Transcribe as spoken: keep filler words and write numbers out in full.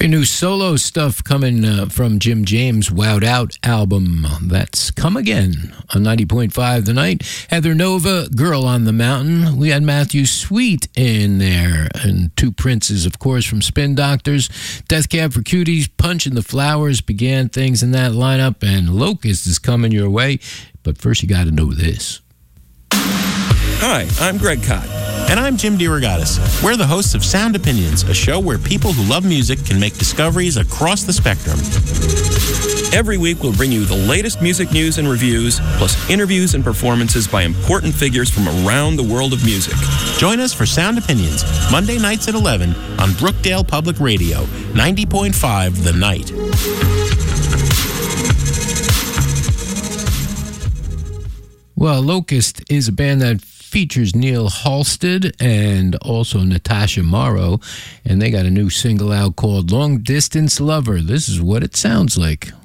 Brand new solo stuff coming uh, from Jim James' Wowed Out album. That's Come Again on ninety point five The Night. Heather Nova, Girl on the Mountain. We had Matthew Sweet in there. And Two Princes, of course, from Spin Doctors. Death Cab for Cuties, Punch in the Flowers began things in that lineup. And Locust is coming your way. But first, you got to know this. Hi, I'm Greg Kot. And I'm Jim DeRogatis. We're the hosts of Sound Opinions, a show where people who love music can make discoveries across the spectrum. Every week, we'll bring you the latest music news and reviews, plus interviews and performances by important figures from around the world of music. Join us for Sound Opinions, Monday nights at eleven on Brookdale Public Radio, ninety point five The Night. Well, Locust is a band that features Neil Halstead and also Natasha Morrow, and they got a new single out called Long Distance Lover. This is what it sounds like.